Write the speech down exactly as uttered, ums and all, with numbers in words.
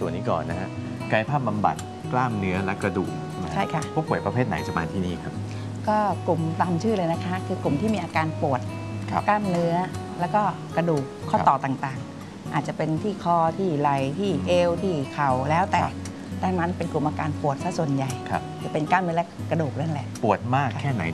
ส่วนนี้ก่อนนะฮะกายภาพบำบัดกล้ามเนื้อและกระดูกใช่ค่ะผู้ป่วยประเภทไหนจะมาที่นี่ครับก็กลุ่มตามชื่อเลยนะคะ คือกลุ่มที่มีอาการปวดครับกล้ามเนื้อแล้วก็กระดูกข้อครับต่อต่างๆ อาจจะเป็นที่คอที่ไหล่ที่เอวที่เข่าแล้วแต่ครับดังนั้นเป็นกลุ่มอาการปวดซะส่วนใหญ่ครับจะเป็นกล้ามเนื้อและกระดูกนั่นแหละปวดมากแค่ไหน